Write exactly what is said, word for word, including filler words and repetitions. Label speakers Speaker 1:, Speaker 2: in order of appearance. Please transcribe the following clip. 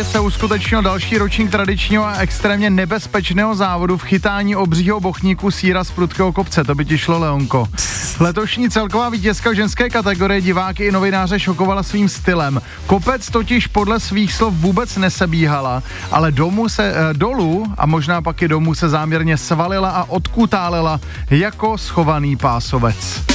Speaker 1: Ostravě se uskutečnil další ročník tradičního a extrémně nebezpečného závodu v chytání obřího bochníku síra z prudkého kopce, to by ti šlo, Leonko. Letošní celková vítězka v ženské kategorie diváky i novináře šokovala svým stylem. Kopec totiž podle svých slov vůbec nesebíhala, ale domů se, eh, dolů a možná pak i domů se záměrně svalila a odkutálela jako schovaný pásovec.